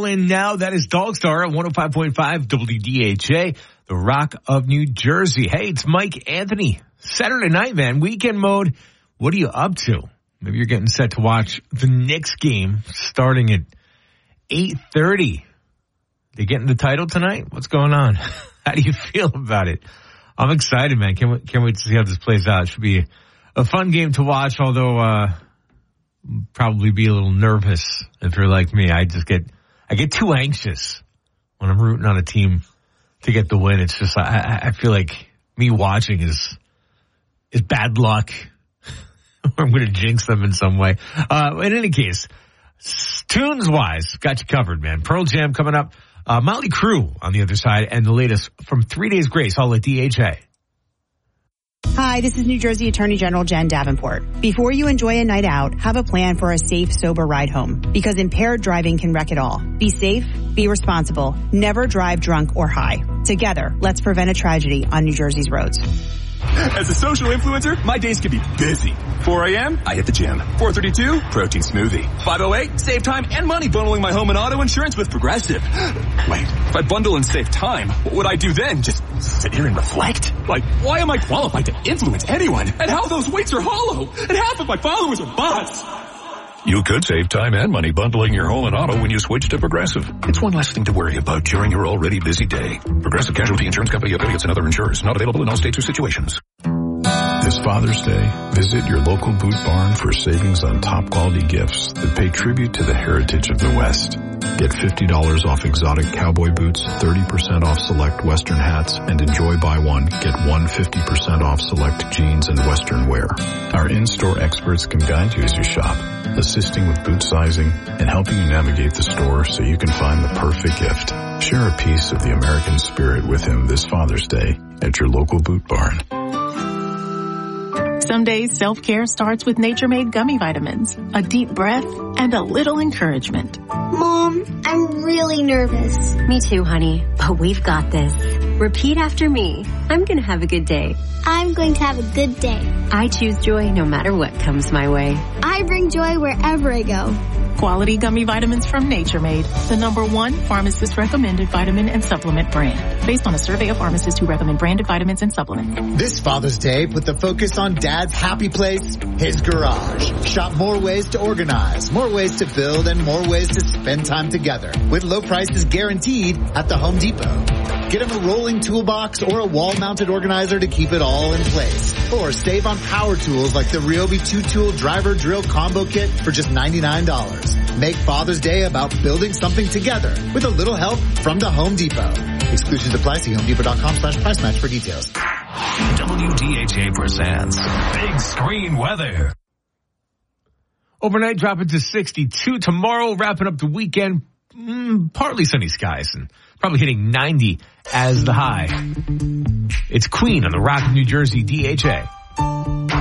call in now. That is Dogstar at 105.5 WDHA, the Rock of New Jersey. Hey, it's Mike Anthony. Saturday night, man. Weekend mode. What are you up to? Maybe you're getting set to watch the Knicks game starting at 8:30. They getting the title tonight? What's going on? How do you feel about it? I'm excited, man. Can't wait to see how this plays out. It should be a fun game to watch, although probably be a little nervous if you're like me. I get too anxious when I'm rooting on a team to get the win. It's just I feel like me watching is bad luck. I'm going to jinx them in some way. In any case, tunes-wise, got you covered, man. Pearl Jam coming up. Motley Crue on the other side, and the latest from 3 Days Grace, all at DHA. Hi, this is New Jersey Attorney General Jen Davenport. Before you enjoy a night out, have a plan for a safe, sober ride home. Because impaired driving can wreck it all. Be safe, be responsible, never drive drunk or high. Together, let's prevent a tragedy on New Jersey's roads. As a social influencer, my days can be busy. 4 a.m., I hit the gym. 4:32, protein smoothie. 5:08, save time and money bundling my home and auto insurance with Progressive. Wait, if I bundle and save time, what would I do then? Just sit here and reflect? Like, why am I qualified to influence anyone? And how those weights are hollow? And half of my followers are bots. You could save time and money bundling your home and auto when you switch to Progressive. It's one less thing to worry about during your already busy day. Progressive Casualty Insurance Company, affiliates, and other insurers. Not available in all states or situations. This Father's Day, visit your local Boot Barn for savings on top quality gifts that pay tribute to the heritage of the West. Get $50 off exotic cowboy boots, 30% off select Western hats, and enjoy buy one, get one 50% off select jeans and Western wear. Our in-store experts can guide you as you shop, assisting with boot sizing and helping you navigate the store so you can find the perfect gift. Share a piece of the American spirit with him this Father's Day at your local Boot Barn. Some days self-care starts with Nature Made gummy vitamins, a deep breath, and a little encouragement. Mom, I'm really nervous. Me too, honey, but we've got this. Repeat after me. I'm going to have a good day. I'm going to have a good day. I choose joy no matter what comes my way. I bring joy wherever I go. Quality gummy vitamins from Nature Made, the #1 pharmacist-recommended vitamin and supplement brand. Based on a survey of pharmacists who recommend branded vitamins and supplements. This Father's Day, put the focus on Dad's happy place, his garage. Shop more ways to organize, more ways to build, and more ways to spend time together. With low prices guaranteed at the Home Depot. Get him a rolling toolbox or a wall-mounted organizer to keep it all in place. Or save on power tools like the Ryobi 2-tool driver drill combo kit for just $99. Make Father's Day about building something together with a little help from the Home Depot. Exclusions apply. See HomeDepot.com/price match for details. WDHA presents Big Screen Weather. Overnight dropping to 62. Tomorrow wrapping up the weekend. Partly sunny skies and probably hitting 90 as the high. It's Queen on the Rock of New Jersey, DHA.